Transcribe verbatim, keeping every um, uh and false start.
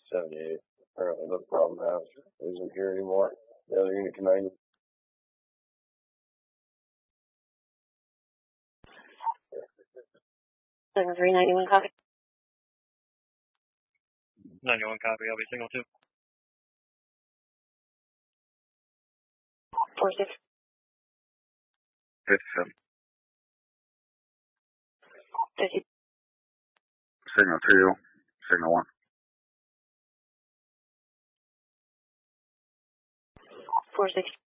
seventy-eight. Apparently the problem house isn't here anymore. The other unit command. Signal three ninety-one copy. ninety-one copy, I'll be signal two. Four six. fifty-seven. fifty. Signal two, signal one. Four six.